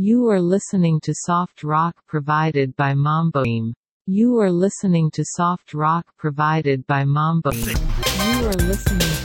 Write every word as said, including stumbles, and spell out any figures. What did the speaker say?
You are listening to soft rock provided by Mamboim. You are listening to soft rock provided by Mamboim. You are listening